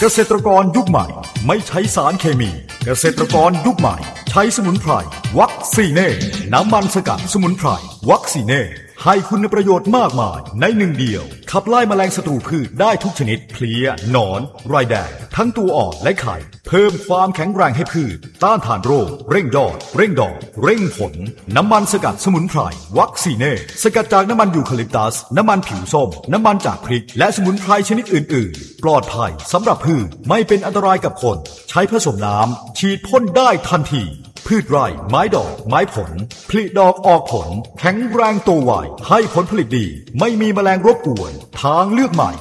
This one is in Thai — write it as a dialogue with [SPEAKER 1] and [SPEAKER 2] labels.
[SPEAKER 1] เกษตรกรยุคใหม่ไม่ใช้สารเคมีเกษตรกรยุคใหม่ใช้สมุนไพรวัคซีเน่น้ำมันสกัดสมุนไพรวัคซีเน่ให้คุณประโยชน์มากมายในหนึ่งเดียวขับไล่แมลงศัตรูพืชได้ทุกชนิดเพลี้ยหนอนไรแดงทั้งตัวอ่อนและไข่เพิ่มความแข็งแรงให้พืชต้านทานโรคเร่งยอดเร่งดอกเร่งผลน้ำมันสกัดสมุนไพรวัคซีเน่สกัดจากน้ำมันยูคาลิปตัสน้ำมันผิวส้มน้ำมันจากพริกและสมุนไพรชนิดอื่นๆปลอดภัยสำหรับพืชไม่เป็นอันตรายกับคนใช้ผสมน้ำฉีดพ่นได้ทันทีพืชไร่ไม้ดอกไม้ผลผลิดอกออกผลแข็งแรงโตไวให้ผลผลิตดีไม่มีแมลงรบกวนทางเลือกใหม่